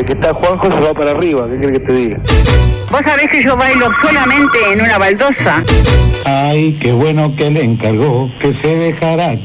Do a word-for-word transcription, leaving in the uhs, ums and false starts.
desde que está Juanjo se va para arriba, ¿qué querés que te diga? Vos sabés que yo bailo solamente en una baldosa. Ay, qué bueno que le encargó, que se dejará